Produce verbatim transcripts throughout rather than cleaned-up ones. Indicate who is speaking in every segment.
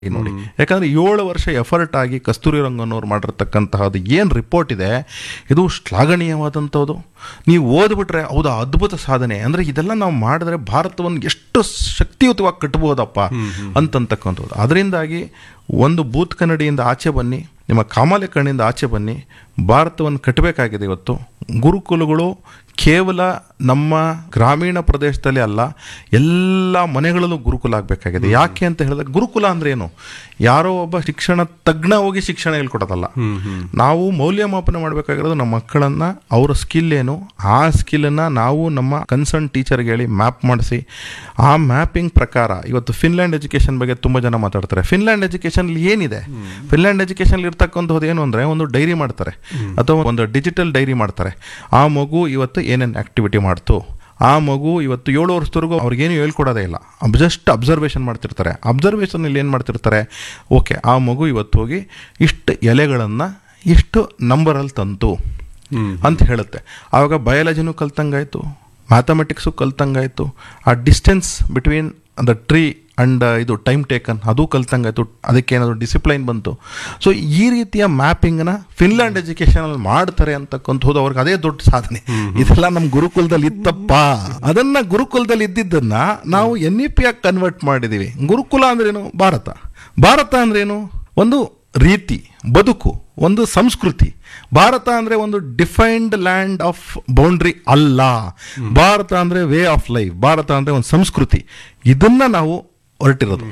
Speaker 1: ನೋಡಿ, ಯಾಕಂದ್ರೆ ಏಳು ವರ್ಷ ಎಫರ್ಟ್ ಆಗಿ ಕಸ್ತೂರಿ ರಂಗನವ್ರು ಮಾಡಿರ್ತಕ್ಕಂತಹದ್ದು ಏನು ರಿಪೋರ್ಟ್ ಇದೆ ಇದು ಶ್ಲಾಘನೀಯವಾದಂಥದ್ದು. ನೀವು ಓದ್ಬಿಟ್ರೆ ಹೌದಾ ಅದ್ಭುತ ಸಾಧನೆ, ಅಂದ್ರೆ ಇದೆಲ್ಲ ನಾವು ಮಾಡಿದ್ರೆ ಭಾರತವನ್ನು ಎಷ್ಟು ಶಕ್ತಿಯುತವಾಗಿ ಕಟ್ಟಬಹುದಪ್ಪ ಅಂತಕ್ಕಂಥದ್ದು. ಅದರಿಂದಾಗಿ ಒಂದು ಬೂತ್ ಕನ್ನಡಿಯಿಂದ ಆಚೆ ಬನ್ನಿ, ನಿಮ್ಮ ಕಾಮಾಲೆ ಕಣ್ಣಿಂದ ಆಚೆ ಬನ್ನಿ, ಭಾರತವನ್ನು ಕಟ್ಟಬೇಕಾಗಿದೆ. ಇವತ್ತು ಗುರುಕುಲಗಳು ಕೇವಲ ನಮ್ಮ ಗ್ರಾಮೀಣ ಪ್ರದೇಶದಲ್ಲಿ ಅಲ್ಲ, ಎಲ್ಲ ಮನೆಗಳಲ್ಲೂ ಗುರುಕುಲ ಆಗಬೇಕಾಗಿದೆ. ಯಾಕೆ ಅಂತ ಹೇಳಿದ್ರೆ ಗುರುಕುಲ ಅಂದ್ರೆ ಏನು, ಯಾರೋ ಒಬ್ಬ ಶಿಕ್ಷಣ ತಜ್ಞ ಹೋಗಿ ಶಿಕ್ಷಣ ಹೇಳ್ಕೊಡೋದಲ್ಲ. ನಾವು ಮೌಲ್ಯಮಾಪನ ಮಾಡಬೇಕಾಗಿರೋದು ನಮ್ಮ ಮಕ್ಕಳನ್ನ, ಅವರ ಸ್ಕಿಲ್ ಏನು, ಆ ಸ್ಕಿಲ್ಲನ್ನು ನಾವು ನಮ್ಮ ಕನ್ಸರ್ನ್ ಟೀಚರ್ಗೆ ಹೇಳಿ ಮ್ಯಾಪ್ ಮಾಡಿಸಿ, ಆ ಮ್ಯಾಪಿಂಗ್ ಪ್ರಕಾರ ಇವತ್ತು ಫಿನ್ಲ್ಯಾಂಡ್ ಎಜುಕೇಷನ್ ಬಗ್ಗೆ ತುಂಬ ಜನ ಮಾತಾಡ್ತಾರೆ. ಫಿನ್ಲ್ಯಾಂಡ್ ಎಜುಕೇಷನ್ ಏನಿದೆ, ಫಿನ್ಲ್ಯಾಂಡ್ ಎಜುಕೇಷನ್ ಇರ್ತಕ್ಕಂಥದ್ದು ಏನು ಅಂದರೆ ಒಂದು ಡೈರಿ ಮಾಡ್ತಾರೆ ಅಥವಾ ಒಂದು ಡಿಜಿಟಲ್ ಡೈರಿ ಮಾಡ್ತಾರೆ. ಆ ಮಗು ಇವತ್ತು ಏನೇನು ಆಕ್ಟಿವಿಟಿ ಮಾಡ್ತು, ಆ ಮಗು ಇವತ್ತು ಏಳು ವರ್ಷದವರೆಗೂ ಅವ್ರಿಗೇನು ಹೇಳ್ಕೊಡೋದೇ ಇಲ್ಲ, ಜಸ್ಟ್ ಅಬ್ಸರ್ವೇಷನ್ ಮಾಡ್ತಿರ್ತಾರೆ. ಅಬ್ಸರ್ವೇಷನಲ್ಲಿ ಏನು ಮಾಡ್ತಿರ್ತಾರೆ, ಓಕೆ ಆ ಮಗು ಇವತ್ತು ಹೋಗಿ ಇಷ್ಟು ಎಲೆಗಳನ್ನು ಇಷ್ಟು ನಂಬರಲ್ಲಿ ತಂತು ಅಂತ ಹೇಳುತ್ತೆ. ಆವಾಗ ಬಯಾಲಜಿನೂ ಕಲ್ತಂಗಾಯಿತು, ಮ್ಯಾಥಮೆಟಿಕ್ಸು ಕಲ್ತಂಗಾಯಿತು, ಆ distance between the tree and ಇದು ಟೈಮ್ ಟೇಕನ್ ಅದು ಕಲ್ತಂಗಾಯ್ತು, ಅದಕ್ಕೆ ಏನಾದರೂ ಡಿಸಿಪ್ಲೈನ್ ಬಂತು. ಸೊ ಈ ರೀತಿಯ ಮ್ಯಾಪಿಂಗ್ನ ಫಿನ್ಲ್ಯಾಂಡ್ ಎಜುಕೇಷನಲ್ಲಿ ಮಾಡ್ತಾರೆ ಅಂತಕ್ಕಂಥದ್ದು ಅವ್ರಿಗೆ ಅದೇ ದೊಡ್ಡ ಸಾಧನೆ. ಇದೆಲ್ಲ ನಮ್ಮ ಗುರುಕುಲದಲ್ಲಿ ಇತ್ತಪ್ಪ, ಅದನ್ನ ಗುರುಕುಲದಲ್ಲಿ ಇದ್ದಿದ್ದನ್ನ ನಾವು ಎನ್ ಇ ಪಿ ಆಗಿ ಕನ್ವರ್ಟ್ ಮಾಡಿದೀವಿ. ಗುರುಕುಲ ಅಂದ್ರೇನು, ಭಾರತ ಭಾರತ ಅಂದ್ರೇನು, ಒಂದು ರೀತಿ ಬದುಕು, ಒಂದು ಸಂಸ್ಕೃತಿ. ಭಾರತ ಅಂದ್ರೆ ಒಂದು ಡಿಫೈನ್ಡ್ ಲ್ಯಾಂಡ್ ಆಫ್ ಬೌಂಡ್ರಿ ಅಲ್ಲ, ಭಾರತ ಅಂದ್ರೆ ವೇ ಆಫ್ ಲೈಫ್, ಭಾರತ ಅಂದ್ರೆ ಒಂದು ಸಂಸ್ಕೃತಿ. ಇದನ್ನ ನಾವು ಹೊರಟಿರೋದು.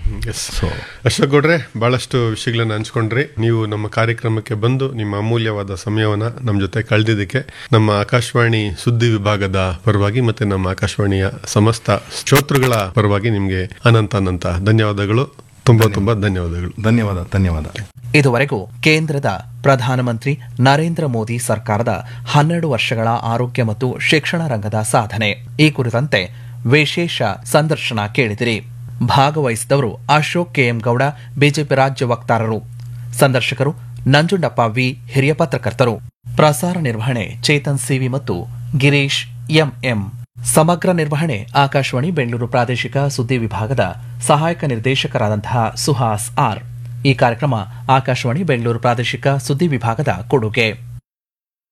Speaker 2: ಅಶೋಕ್ ಗೌಡ್ರೆ, ಬಹಳಷ್ಟು ವಿಷಯಗಳನ್ನ ಹಂಚ್ಕೊಂಡ್ರಿ. ನೀವು ನಮ್ಮ ಕಾರ್ಯಕ್ರಮಕ್ಕೆ ಬಂದು ನಿಮ್ಮ ಅಮೂಲ್ಯವಾದ ಸಮಯವನ್ನ ನಮ್ಮ ಜೊತೆ ಕಳೆದಿದ್ದಕ್ಕೆ ನಮ್ಮ ಆಕಾಶವಾಣಿ ಸುದ್ದಿ ವಿಭಾಗದ ಪರವಾಗಿ ಮತ್ತೆ ನಮ್ಮ ಆಕಾಶವಾಣಿಯ ಸಮಸ್ತ ಶ್ರೋತೃಗಳ ಪರವಾಗಿ ನಿಮ್ಗೆ ಅನಂತ ಅನಂತ ಧನ್ಯವಾದಗಳು. ತುಂಬಾ ತುಂಬಾ ಧನ್ಯವಾದಗಳು.
Speaker 1: ಧನ್ಯವಾದ ಧನ್ಯವಾದ.
Speaker 3: ಇದುವರೆಗೂ ಕೇಂದ್ರದ ಪ್ರಧಾನಮಂತ್ರಿ ನರೇಂದ್ರ ಮೋದಿ ಸರ್ಕಾರದ ಹನ್ನೆರಡು ವರ್ಷಗಳ ಆರೋಗ್ಯ ಮತ್ತು ಶಿಕ್ಷಣ ರಂಗದ ಸಾಧನೆ ಈ ಕುರಿತಂತೆ ವಿಶೇಷ ಸಂದರ್ಶನ ಕೇಳಿದಿರಿ. ಭಾಗವಹಿಸಿದವರು ಅಶೋಕ್ ಕೆಎಂ ಗೌಡ, ಬಿಜೆಪಿ ರಾಜ್ಯ ವಕ್ತಾರರು. ಸಂದರ್ಶಕರು ನಂಜುಂಡಪ್ಪ ವಿ, ಹಿರಿಯ ಪತ್ರಕರ್ತರು. ಪ್ರಸಾರ ನಿರ್ವಹಣೆ ಚೇತನ್ ಸಿವಿ ಮತ್ತು ಗಿರೀಶ್ ಎಂಎಂ. ಸಮಗ್ರ ನಿರ್ವಹಣೆ ಆಕಾಶವಾಣಿ ಬೆಂಗಳೂರು ಪ್ರಾದೇಶಿಕ ಸುದ್ದಿ ವಿಭಾಗದ ಸಹಾಯಕ ನಿರ್ದೇಶಕರಾದಂತಹ ಸುಹಾಸ್ ಆರ್. ಈ ಕಾರ್ಯಕ್ರಮ ಆಕಾಶವಾಣಿ ಬೆಂಗಳೂರು ಪ್ರಾದೇಶಿಕ ಸುದ್ದಿ ವಿಭಾಗದ ಕೊಡುಗೆ.